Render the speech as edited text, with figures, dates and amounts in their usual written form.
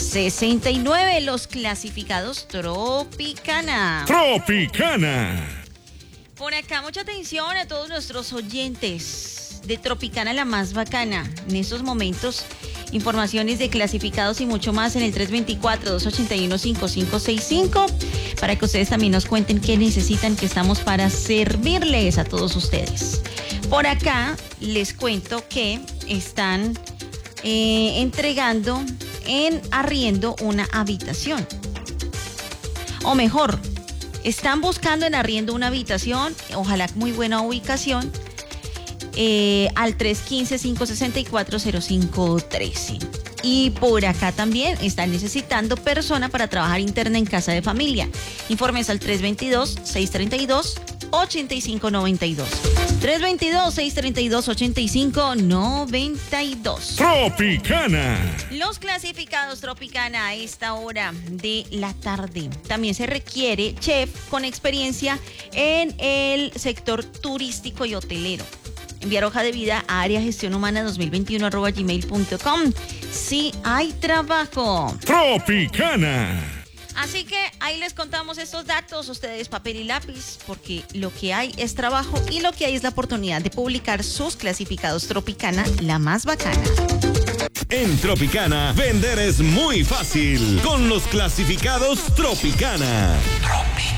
69, los clasificados Tropicana. Tropicana. Por acá, mucha atención a todos nuestros oyentes de Tropicana, la más bacana. En estos momentos, informaciones de clasificados y mucho más en el 324-281-5565 para que ustedes también nos cuenten qué necesitan, que estamos para servirles a todos ustedes. Por acá les cuento que están entregando en arriendo una habitación. O mejor, están buscando en arriendo una habitación, ojalá muy buena ubicación, al 315-564-0513. Y por acá también están necesitando persona para trabajar interna en casa de familia. Informes al 322-632-8592. 322-632-8592. Tropicana. Los clasificados Tropicana a esta hora de la tarde. También se requiere chef con experiencia en el sector turístico y hotelero. Enviar hoja de vida a areagestiónhumana2021@gmail.com. Sí hay trabajo. Tropicana. Así que ahí les contamos estos datos, ustedes papel y lápiz, porque lo que hay es trabajo y lo que hay es la oportunidad de publicar sus clasificados Tropicana, la más bacana. En Tropicana, vender es muy fácil con los clasificados Tropicana. Tropicana.